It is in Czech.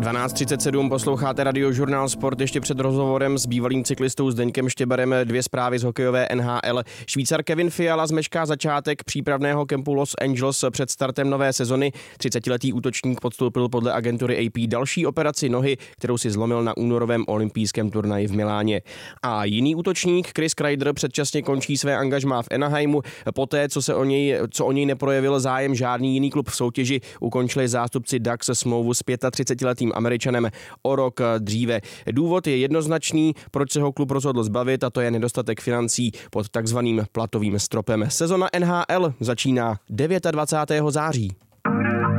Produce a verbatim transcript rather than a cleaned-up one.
dvanáct třicet sedm posloucháte Radiožurnál Sport. Ještě před rozhovorem s bývalým cyklistou Zdeňkem Štěberem dvě zprávy z hokejové N H L. Švýcar Kevin Fiala zmešká začátek přípravného kempu Los Angeles před startem nové sezony. třicetiletý útočník podstoupil podle agentury A P další operaci nohy, kterou si zlomil na únorovém olympijském turnaji v Miláně. A jiný útočník Chris Kreider předčasně končí své angažmá v Anaheimu. Poté, co se o něj, co o něj neprojevil zájem žádný jiný klub v soutěži, ukončili zástupci Ducks smlouvu s třicetiletým Američanem o rok dříve. Důvod je jednoznačný, proč se ho klub rozhodl zbavit, a to je nedostatek financí pod takzvaným platovým stropem. Sezona N H L začíná dvacátého devátého září.